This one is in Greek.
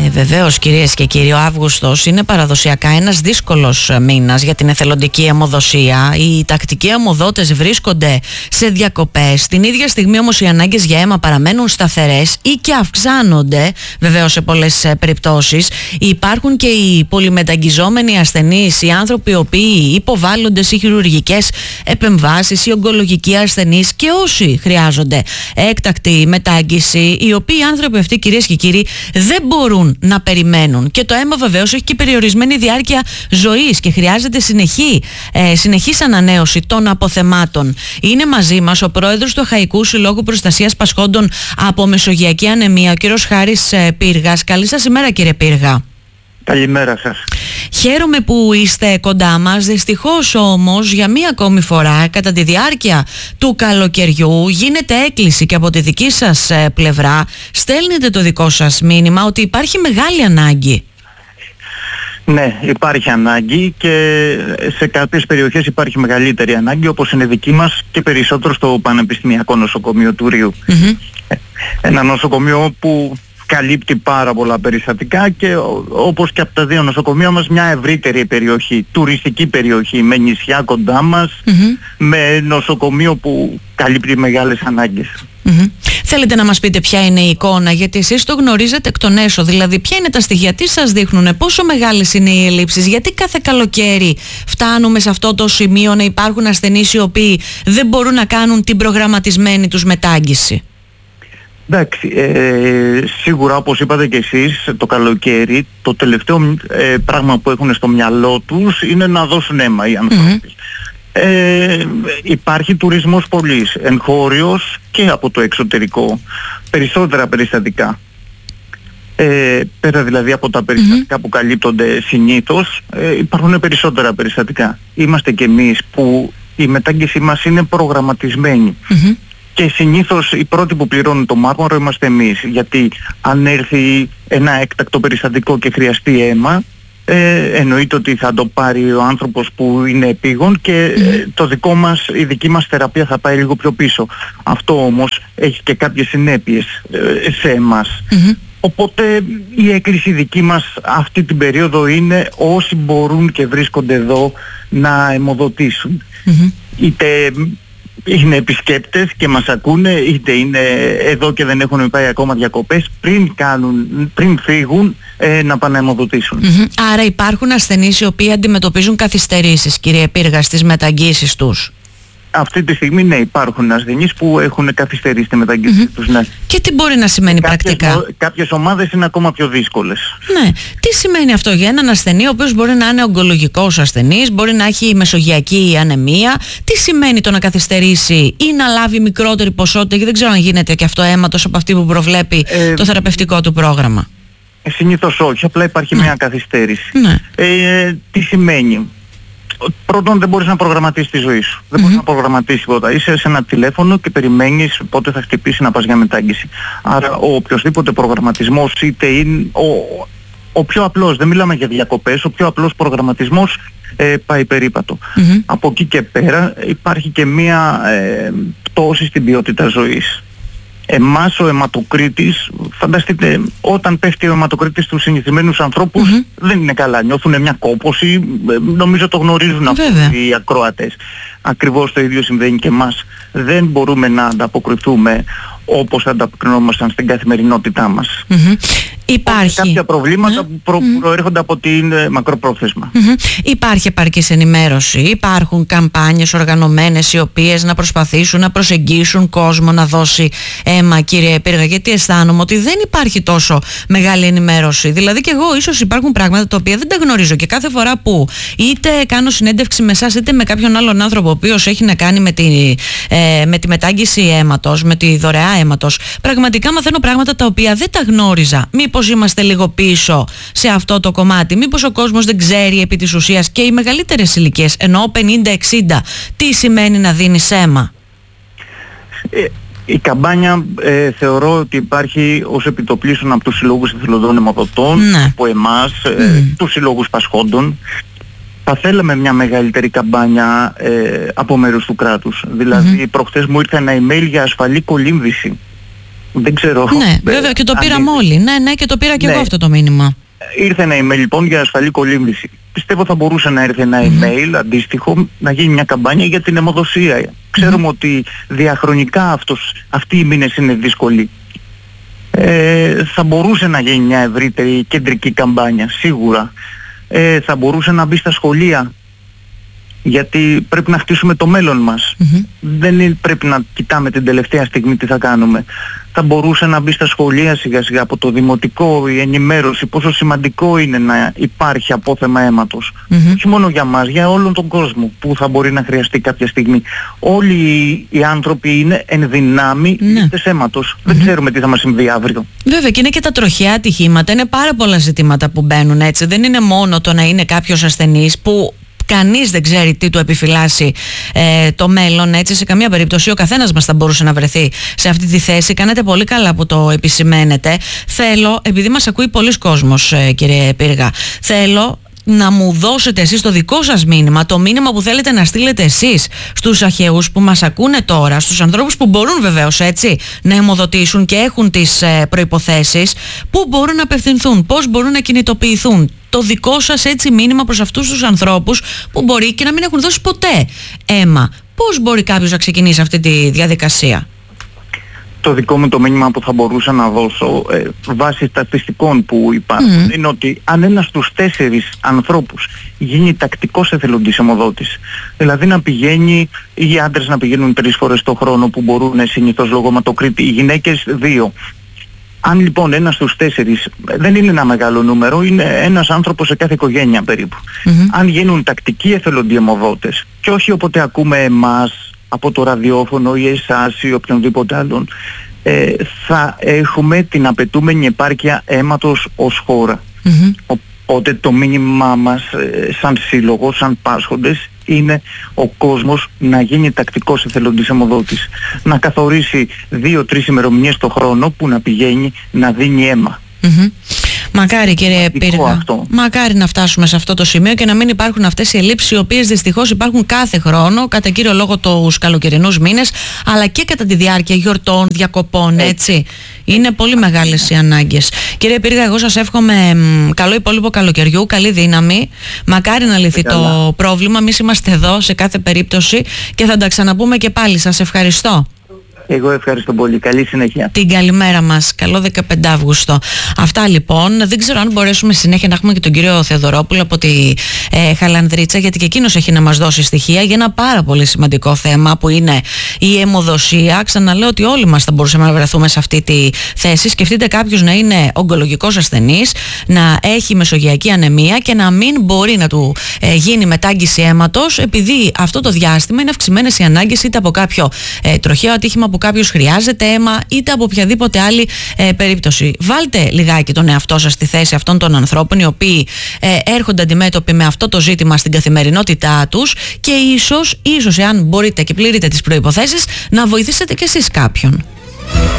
Βεβαίως, κυρίες και κύριοι, ο Αύγουστος είναι παραδοσιακά ένας δύσκολος μήνας για την εθελοντική αιμοδοσία. Οι τακτικοί αιμοδότες βρίσκονται σε διακοπές. Την ίδια στιγμή όμως οι ανάγκες για αίμα παραμένουν σταθερές ή και αυξάνονται, βεβαίως σε πολλές περιπτώσεις. Υπάρχουν και οι πολυμεταγγιζόμενοι ασθενείς, οι άνθρωποι οι οποίοι υποβάλλονται σε χειρουργικές επεμβάσεις, οι ογκολογικοί ασθενείς και όσοι χρειάζονται έκτακτη μετάγγιση, οι οποίοι άνθρωποι αυτοί, κυρίες και κύριοι, δεν μπορούν να περιμένουν. Και το αίμα βεβαίως έχει και περιορισμένη διάρκεια ζωής και χρειάζεται συνεχής ανανέωση των αποθεμάτων. Είναι μαζί μας ο πρόεδρος του Αχαϊκού Συλλόγου Προστασίας Πασχόντων από Μεσογειακή Ανεμία, ο κύριος Χάρης Πύργας. Καλή σας ημέρα, κύριε Πύργα. Καλημέρα σας. Χαίρομαι που είστε κοντά μας. Δυστυχώς όμως για μία ακόμη φορά κατά τη διάρκεια του καλοκαιριού γίνεται έκκληση και από τη δική σας πλευρά στέλνετε το δικό σας μήνυμα ότι υπάρχει μεγάλη ανάγκη. Ναι, υπάρχει ανάγκη και σε κάποιες περιοχές υπάρχει μεγαλύτερη ανάγκη, όπως είναι δική μας και περισσότερο στο Πανεπιστημιακό Νοσοκομείο του Ρείου. Ένα νοσοκομείο που καλύπτει πάρα πολλά περιστατικά και όπως και από τα δύο νοσοκομεία μας μια ευρύτερη περιοχή, τουριστική περιοχή με νησιά κοντά μας, με νοσοκομείο που καλύπτει μεγάλες ανάγκες. Θέλετε να μας πείτε ποια είναι η εικόνα, γιατί εσείς το γνωρίζετε εκ των έσω, δηλαδή ποια είναι τα στοιχεία, τι σας δείχνουνε, πόσο μεγάλες είναι οι ελλείψεις, γιατί κάθε καλοκαίρι φτάνουμε σε αυτό το σημείο να υπάρχουν ασθενείς οι οποίοι δεν μπορούν να κάνουν την προγραμματισμένη τους μετάγγιση. Εντάξει, σίγουρα όπως είπατε και εσείς, το καλοκαίρι το τελευταίο πράγμα που έχουν στο μυαλό τους είναι να δώσουν αίμα οι άνθρωποι. Υπάρχει τουρισμός πολύς, εγχώριος και από το εξωτερικό, περισσότερα περιστατικά. Πέρα δηλαδή από τα περιστατικά που καλύπτονται συνήθως, υπάρχουν περισσότερα περιστατικά. Είμαστε κι εμείς που η μετάγγιση μας είναι προγραμματισμένη. Και συνήθως οι πρώτοι που πληρώνουν το μάρμαρο είμαστε εμείς, γιατί αν έρθει ένα έκτακτο περιστατικό και χρειαστεί αίμα, εννοείται ότι θα το πάρει ο άνθρωπος που είναι επίγον και η δική μας θεραπεία θα πάει λίγο πιο πίσω. Αυτό όμως έχει και κάποιες συνέπειες σε εμάς. Οπότε η έκκληση δική μας αυτή την περίοδο είναι όσοι μπορούν και βρίσκονται εδώ να αιμοδοτήσουν. Είτε είναι επισκέπτες και μας ακούνε, είτε είναι εδώ και δεν έχουν πάει ακόμα διακοπές, πριν φύγουν να πάνε να αιμοδοτήσουν. Άρα υπάρχουν ασθενείς οι οποίοι αντιμετωπίζουν καθυστερήσεις, κύριε Πύργα, στις μεταγγίσεις τους. Αυτή τη στιγμή ναι, υπάρχουν ασθενείς που έχουν καθυστερήσει τη μεταγγίση τους. Ναι. Και τι μπορεί να σημαίνει πρακτικά? Κάποιες ομάδες είναι ακόμα πιο δύσκολες. Ναι. Τι σημαίνει αυτό για έναν ασθενή ο οποίος μπορεί να είναι ογκολογικός ασθενής, μπορεί να έχει μεσογειακή ανεμία? Τι σημαίνει το να καθυστερήσει ή να λάβει μικρότερη ποσότητα, και δεν ξέρω αν γίνεται και αυτό αίματος από αυτή που προβλέπει το θεραπευτικό του πρόγραμμα? Συνήθως όχι, απλά υπάρχει μια καθυστέρηση. Τι σημαίνει? Πρώτον, δεν μπορείς να προγραμματίσεις τη ζωή σου. Δεν μπορείς να προγραμματίσεις τίποτα. Είσαι σε ένα τηλέφωνο και περιμένεις πότε θα χτυπήσει να πας για μετάγγιση. Άρα ο οποιοσδήποτε προγραμματισμός, είτε είναι ο πιο απλός, δεν μιλάμε για διακοπές, ο πιο απλός προγραμματισμός πάει περίπατο. Από εκεί και πέρα υπάρχει και μία πτώση στην ποιότητα ζωής. Εμάς ο αιματοκρίτης, φανταστείτε, όταν πέφτει ο αιματοκρίτης στους συνηθισμένους ανθρώπους δεν είναι καλά, νιώθουν μια κόπωση, νομίζω το γνωρίζουν αυτό οι ακροατές. Ακριβώς το ίδιο συμβαίνει και εμάς. Δεν μπορούμε να ανταποκριθούμε όπως ανταποκρινόμασταν στην καθημερινότητά μας. Υπάρχει κάποια προβλήματα που προέρχονται από την μακροπρόθεσμα. Υπάρχει επαρκής ενημέρωση, υπάρχουν καμπάνιες οργανωμένες οι οποίες να προσπαθήσουν να προσεγγίσουν κόσμο να δώσει αίμα, κύριε Πύργα? Γιατί αισθάνομαι ότι δεν υπάρχει τόσο μεγάλη ενημέρωση. Δηλαδή και εγώ ίσως υπάρχουν πράγματα τα οποία δεν τα γνωρίζω και κάθε φορά που είτε κάνω συνέντευξη με εσάς είτε με κάποιον άλλον άνθρωπο ο οποίος έχει να κάνει με τη μετάγγιση αίματος, με τη δωρεά αίματος, πραγματικά μαθαίνω πράγματα τα οποία δεν τα γνώριζα. Μήπως είμαστε λίγο πίσω σε αυτό το κομμάτι? Μήπως ο κόσμος δεν ξέρει επί της ουσίας, και οι μεγαλύτερες ηλικίες, εννοώ 50-60, τι σημαίνει να δίνεις αίμα? Η καμπάνια θεωρώ ότι υπάρχει ως επιτοπλίστων από τους συλλόγους εθελοντών αιμοδοτών, από εμάς, τους συλλόγους πασχόντων. Θα θέλαμε μια μεγαλύτερη καμπάνια από μέρους του κράτους. Δηλαδή προχθές μου ήρθε ένα email για ασφαλή κολύμβηση. Δεν ξέρω. Ναι, βέβαια, και το πήραμε όλοι. Ναι, και το πήρα και εγώ αυτό το μήνυμα. Ήρθε ένα email λοιπόν για ασφαλή κολύμβηση. Πιστεύω θα μπορούσε να έρθει ένα email αντίστοιχο, να γίνει μια καμπάνια για την αιμοδοσία. Ξέρουμε ότι διαχρονικά αυτοί οι μήνες είναι δύσκολοι. Θα μπορούσε να γίνει μια ευρύτερη κεντρική καμπάνια, σίγουρα. Θα μπορούσε να μπει στα σχολεία, γιατί πρέπει να χτίσουμε το μέλλον μας. Δεν πρέπει να κοιτάμε την τελευταία στιγμή τι θα κάνουμε. Θα μπορούσε να μπει στα σχολεία σιγά σιγά από το δημοτικό, η ενημέρωση, πόσο σημαντικό είναι να υπάρχει απόθεμα αίματος. Όχι μόνο για μας, για όλον τον κόσμο που θα μπορεί να χρειαστεί κάποια στιγμή. Όλοι οι άνθρωποι είναι εν δυνάμει λήπτες αίματος. Δεν ξέρουμε τι θα μας συμβεί αύριο. Βέβαια, και είναι και τα τροχαία ατυχήματα. Είναι πάρα πολλά ζητήματα που μπαίνουν έτσι. Δεν είναι μόνο το να είναι κάποιος ασθενής που κανείς δεν ξέρει τι του επιφυλάσσει το μέλλον, έτσι. Σε καμία περίπτωση ο καθένας μας θα μπορούσε να βρεθεί σε αυτή τη θέση. Κάνετε πολύ καλά που το επισημαίνετε. Θέλω, επειδή μας ακούει πολλοί κόσμος, κύριε Πύργα, θέλω να μου δώσετε εσείς το δικό σας μήνυμα, το μήνυμα που θέλετε να στείλετε εσείς στους αχαιούς που μας ακούνε τώρα, στους ανθρώπους που μπορούν βεβαίως έτσι να αιμοδοτήσουν και έχουν τις προϋποθέσεις, πού μπορούν να απευθυνθούν, πώς μπορούν να κινητοποιηθούν. Το δικό σας έτσι μήνυμα προς αυτούς τους ανθρώπους που μπορεί και να μην έχουν δώσει ποτέ αίμα. Πώς μπορεί κάποιος να ξεκινήσει αυτή τη διαδικασία? Το δικό μου το μήνυμα που θα μπορούσα να δώσω βάσει στατιστικών που υπάρχουν είναι ότι αν ένας στους 4 ανθρώπους γίνει τακτικός εθελοντής αιμοδότης, δηλαδή να πηγαίνει, οι άντρες να πηγαίνουν 3 φορές το χρόνο που μπορούν συνήθως λόγω αιματοκρίτη, οι γυναίκες 2. Αν λοιπόν ένας στους 4, δεν είναι ένα μεγάλο νούμερο, είναι ένας άνθρωπος σε κάθε οικογένεια περίπου. Αν γίνουν τακτικοί εθελοντοί αιμοδότες και όχι όποτε ακούμε εμάς από το ραδιόφωνο ή εσάς ή οποιονδήποτε άλλον, θα έχουμε την απαιτούμενη επάρκεια αίματος ως χώρα. Οπότε το μήνυμά μας σαν σύλλογο, σαν πάσχοντες, είναι ο κόσμος να γίνει τακτικός εθελοντής αιμοδότης. Να καθορίσει 2-3 ημερομηνίες το χρόνο που να πηγαίνει να δίνει αίμα. Μακάρι, κύριε Πύργα, μακάρι να φτάσουμε σε αυτό το σημείο και να μην υπάρχουν αυτές οι ελλείψεις, οι οποίες δυστυχώς υπάρχουν κάθε χρόνο, κατά κύριο λόγο τους καλοκαιρινούς μήνες, αλλά και κατά τη διάρκεια γιορτών, διακοπών, έτσι. Είναι πολύ μεγάλες οι ανάγκες. Κύριε Πύργα, εγώ σας εύχομαι καλό υπόλοιπο καλοκαιριού, καλή δύναμη. Μακάρι να λυθεί το πρόβλημα. Εμείς είμαστε εδώ σε κάθε περίπτωση και θα τα ξαναπούμε και πάλι. Σας ευχαριστώ. Εγώ ευχαριστώ πολύ. Καλή συνέχεια. Την καλημέρα μας. Καλό 15 Αύγουστο. Αυτά λοιπόν. Δεν ξέρω αν μπορέσουμε συνέχεια να έχουμε και τον κύριο Θεοδωρόπουλο από τη Χαλανδρίτσα, γιατί και εκείνος έχει να μας δώσει στοιχεία για ένα πάρα πολύ σημαντικό θέμα που είναι η αιμοδοσία. Ξαναλέω ότι όλοι μας θα μπορούσαμε να βρεθούμε σε αυτή τη θέση. Σκεφτείτε κάποιος να είναι ογκολογικός ασθενής, να έχει μεσογειακή ανεμία και να μην μπορεί να του γίνει μετάγγιση αίματος, επειδή αυτό το διάστημα είναι αυξημένες οι ανάγκες είτε από κάποιο τροχαίο ατύχημα που κάποιος χρειάζεται αίμα, είτε από οποιαδήποτε άλλη περίπτωση. Βάλτε λιγάκι τον εαυτό σας στη θέση αυτών των ανθρώπων οι οποίοι έρχονται αντιμέτωποι με αυτό το ζήτημα στην καθημερινότητά τους και ίσως εάν μπορείτε και πληρείτε τις προϋποθέσεις, να βοηθήσετε κι εσείς κάποιον.